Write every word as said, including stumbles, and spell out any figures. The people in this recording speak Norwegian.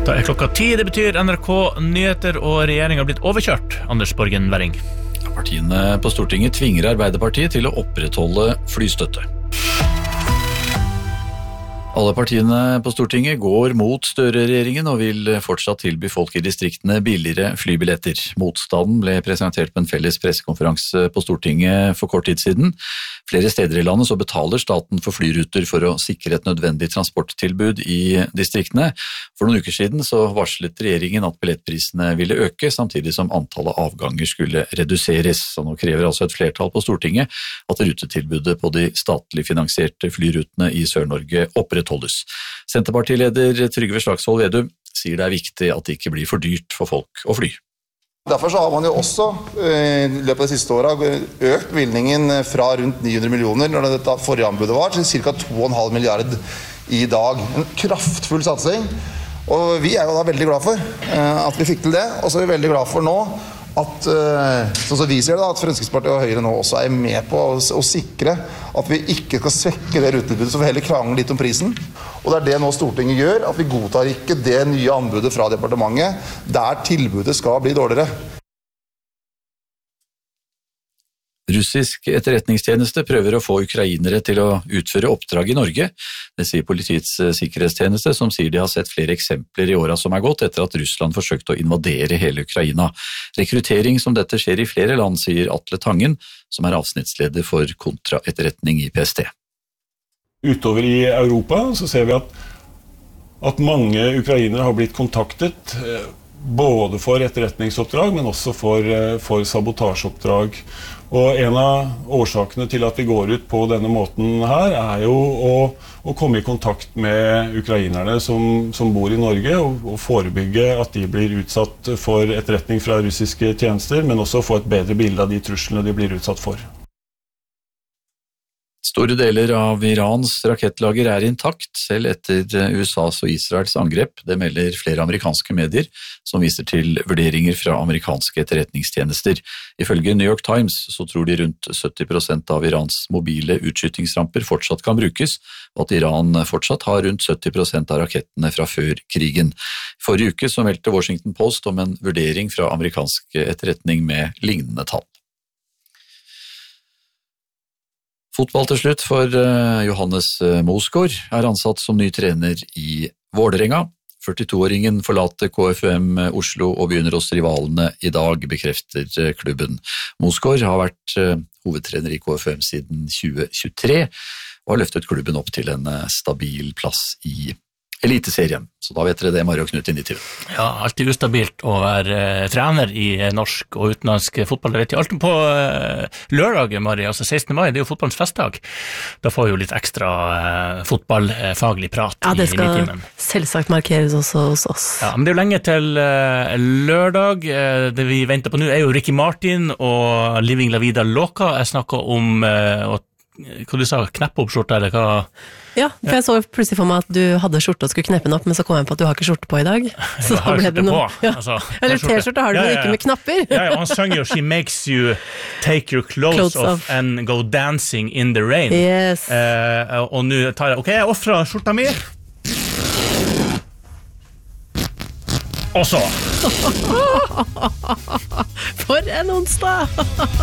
Da er klokka ti, det betyr N R K Nyheter, og regjeringen har blitt overkjørt, Anders Borgen Werring. Partiene på Stortinget tvinger Arbeiderpartiet til å opprettholde flystøtte. Alle partiene på Stortinget går mot Støre-regjeringen og vil fortsatt tilby folk i distriktene billigere flybilletter. Motstanden ble presentert på en felles pressekonferanse på Stortinget for kort tid siden. Flere steder i landet så betaler staten for flyruter for å sikre et nødvendig transporttilbud i distriktene. For noen uker siden så varslet regjeringen at billettprisene ville øke, samtidig som antallet avganger skulle reduseres. Så nå krever altså et flertall på Stortinget at rutetilbudet på de statlig finansierte flyrutene i Sør-Norge opprettholdes. Senterpartileder Trygve Slagsvold Vedum sier det er viktig at det ikke blir for dyrt for folk å fly. Derfor så har man jo også i løpet av de siste årene økt bevilgningen fra rundt ni hundre millioner når dette forrige anbudet var, til ca. to komma fem milliard i dag. En kraftfull satsing, og vi er jo da veldig glad for at vi fikk til det, og så er vi veldig glad for nå at, sånn som vi ser det, at Fremskrittspartiet og Høyre nå også er med på å, å sikre at vi ikke skal svekke det rutetilbudet, så vi heller krangler litt om prisen. Og det er det nå Stortinget gjør, at vi godtar ikke det nye anbudet fra departementet, der tilbudet skal bli dårligere. Russisk etterretningstjeneste prøver å få ukrainere til å utføre oppdrag i Norge. Det sier Politiets sikkerhetstjeneste, som sier de har sett flere eksempler i åra som er gått etter at Russland forsøkte å invadere hele Ukraina. Rekruttering som dette skjer i flere land, sier Atle Tangen, som er avsnittsleder for kontraetterretning i P S T. Utover i Europa så ser vi at, at mange ukrainere har blitt kontaktet både for etterretningsoppdrag, men også for, for sabotasjeoppdrag. Og en av årsakene til at vi går ut på denne måten her, er jo å, å komme i kontakt med ukrainerne som, som bor i Norge, og, og forebygge at de blir utsatt for etterretning fra russiske tjenester, men også få et bedre bilde av de truslene de blir utsatt for. Store deler av Irans rakettlager er intakt, selv etter U S A's og Israels angrep. Det melder flere amerikanske medier, som viser til vurderinger fra amerikanske etterretningstjenester. Ifølge New York Times så tror de rundt sytti prosent av Irans mobile utskytingsramper fortsatt kan brukes, og at Iran fortsatt har rundt sytti prosent av rakettene fra før krigen. Forrige uke så meldte Washington Post om en vurdering fra amerikansk etterretning med lignende tall. Fotball til slutt, for Johannes Mosgaard er ansatt som ny trener i Vålerenga. førtito-åringen forlater K F U M Oslo og begynner hos rivalene i dag, bekrefter klubben. Mosgaard har vært hovedtrener i K F U M siden tjue tjuetre og har løftet klubben opp til en stabil plass i Eliteserien. Så da vet dere det, Mario Knut i Nitiven. Ja, alltid ustabilt å være eh, trener i eh, norsk og utenlandsk fotball. Det vet jeg alltid på eh, lørdag, Marie, altså sekstende mai, det er jo fotballens festdag. Da får vi jo litt ekstra eh, fotballfaglig prat ja, i Nitimen. Ja, det skal selvsagt markeres også hos oss. Ja, men det er jo lenge til eh, lørdag. Eh, det vi venter på nå er jo Ricky Martin og Living La Vida Loca. Jeg snakker om eh, å hva du sa, kneppe opp skjorta, eller hva? Ja, for jeg så plutselig for meg at du hadde skjorte og skulle kneppe den opp, men så kom jeg på at du har ikke skjorte på i dag. Så jeg har skjorte på. Ja. Altså, eller t-skjorte har du, ja, men ja, ja. ikke med knapper. Ja, ja, han sang jo She makes you take your clothes, clothes off, off and go dancing in the rain. Yes. Eh, og nå tar jeg, ok, jeg offrer skjorta mi. Og så. For en onsdag!